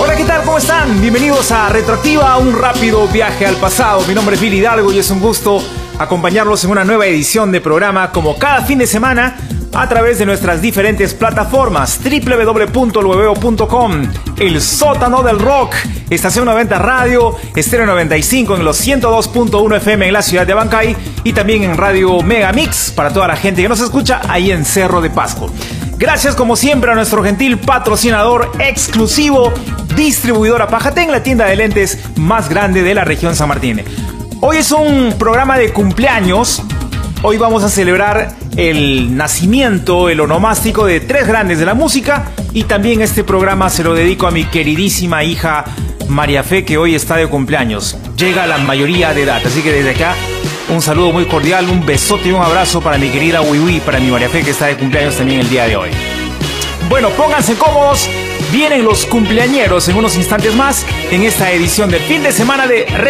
Hola, ¿qué tal? ¿Cómo están? Bienvenidos a Retroactiva, un rápido viaje al pasado. Mi nombre es Billy Hidalgo y es un gusto acompañarlos en una nueva edición de programa como cada fin de semana a través de nuestras diferentes plataformas: www.lueveo.com, El Sótano del Rock, Estación 90 Radio, Estéreo 95 en los 102.1 FM en la ciudad de Abancay y también en Radio Megamix para toda la gente que nos escucha ahí en Cerro de Pasco. Gracias como siempre a nuestro gentil patrocinador exclusivo, Distribuidora Pajatén, la tienda de lentes más grande de la región San Martín. Hoy es un programa de cumpleaños. Hoy vamos a celebrar el nacimiento, el onomástico de tres grandes de la música, y también este programa se lo dedico a mi queridísima hija María Fe, que hoy está de cumpleaños. Llega a la mayoría de edad, así que desde acá un saludo muy cordial, un besote y un abrazo para mi querida Wiwi, para mi María Fe, que está de cumpleaños también el día de hoy. Bueno, pónganse cómodos, vienen los cumpleañeros en unos instantes más en esta edición del fin de semana de